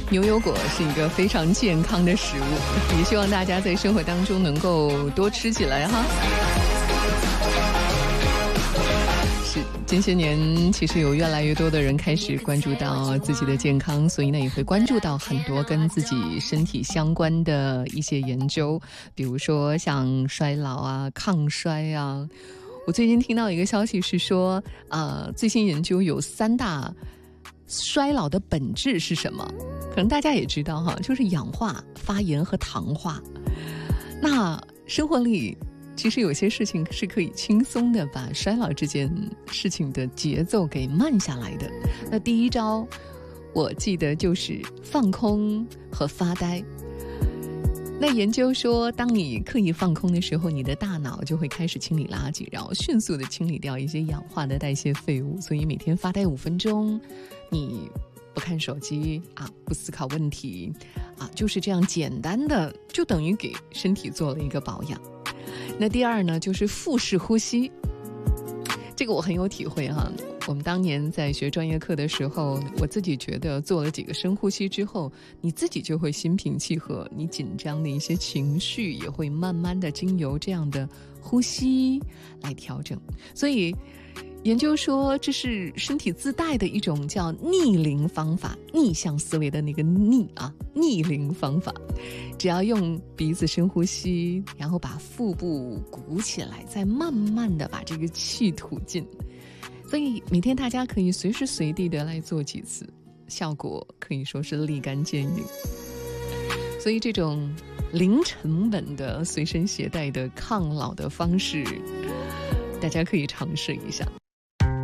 牛油果是一个非常健康的食物，也希望大家在生活当中能够多吃起来哈。是，近些年其实有越来越多的人开始关注到自己的健康，所以呢也会关注到很多跟自己身体相关的一些研究，比如说像衰老啊、抗衰啊。我最近听到一个消息是说，最新研究有3大衰老的本质是什么？可能大家也知道哈，就是氧化、发炎和糖化。那生活里其实有些事情是可以轻松的把衰老这件事情的节奏给慢下来的。那第一招，我记得就是放空和发呆。那研究说，当你刻意放空的时候，你的大脑就会开始清理垃圾，然后迅速的清理掉一些氧化的代谢废物。所以每天发呆5分钟，你不看手机啊，不思考问题啊，就是这样简单的，就等于给身体做了一个保养。那第二呢，就是腹式呼吸。这个我很有体会哈。我们当年在学专业课的时候，我自己觉得做了几个深呼吸之后，你自己就会心平气和，你紧张的一些情绪也会慢慢的经由这样的呼吸来调整。所以研究说，这是身体自带的一种叫逆龄方法，逆向思维的那个逆啊，逆龄方法。只要用鼻子深呼吸，然后把腹部鼓起来，再慢慢的把这个气吐尽。所以每天大家可以随时随地的来做几次，效果可以说是立竿见影。所以这种零成本的随身携带的抗老的方式，大家可以尝试一下。